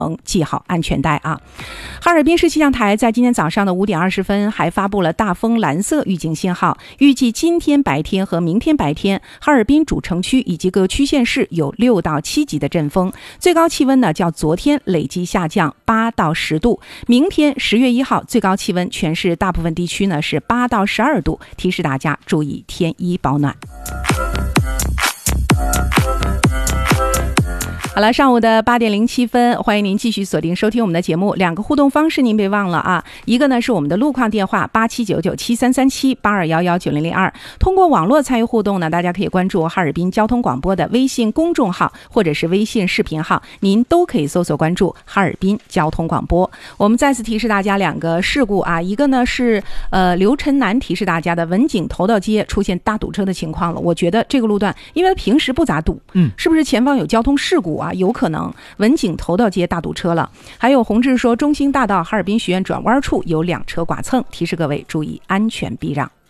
系好安全带啊。哈尔滨市气象台在今天早上的5点20分还发布了大风蓝色预警信号，预计今天白天和明天白天，哈尔滨主城区以及各区县市有6到7级的阵风，最高气温呢较昨天累计下降8到10度。明天10月1号最高气温全市大部分地区呢是8到12度，提示大家注意添衣保暖。好了，上午的8点07分，欢迎您继续锁定收听我们的节目。2个互动方式您别忘了啊，一个呢是我们的路况电话8799733782119002，通过网络参与互动呢，大家可以关注哈尔滨交通广播的微信公众号或者是微信视频号，您都可以搜索关注哈尔滨交通广播。我们再次提示大家2个事故啊，一个呢是刘晨南提示大家的文景头道街出现大堵车的情况了。我觉得这个路段因为平时不咋堵，是不是前方有交通事故啊？有可能文景头道街大堵车了。还有宏志说中兴大道哈尔滨学院转弯处有2车剐蹭，提示各位注意安全避让。